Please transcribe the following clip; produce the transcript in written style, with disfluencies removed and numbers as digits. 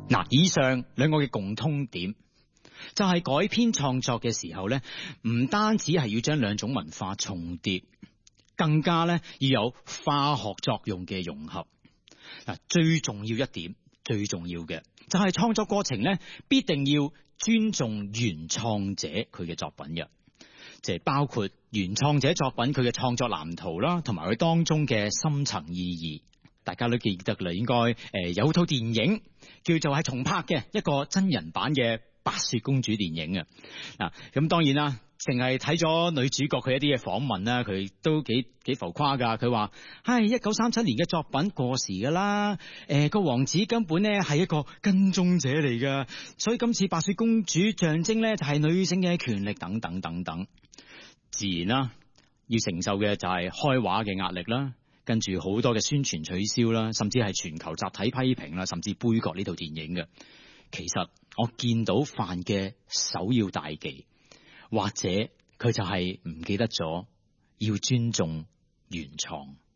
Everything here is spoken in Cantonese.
嗱，以上兩個嘅共通點就係改編創作嘅時候咧，唔單止係要將兩種文化重疊，更加咧要有化學作用嘅融合。嗱，最重要一點，最重要嘅就係創作過程咧，必定要尊重原創者佢嘅作品嘅，即係包括原創者作品佢嘅創作藍圖啦，同埋佢當中嘅深層意義。大家都記得啦，應該有套電影叫做係重拍嘅一個真人版嘅白雪公主電影啊。嗱，咁當然啦，淨係睇咗女主角佢一啲嘅訪問啦，佢都幾浮誇噶。佢話：唉，1937年嘅作品過時噶啦，個王子根本咧係一個跟蹤者嚟噶，所以今次白雪公主象徵咧就係女性嘅權力等等等等。自然啦，要承受嘅就係開畫嘅壓力啦。跟住好多嘅宣傳取消啦，甚至係全球集體批評啦，甚至杯葛呢套電影嘅。其實我見到范嘅首要大忌，或者佢就係唔記得咗要尊重原創。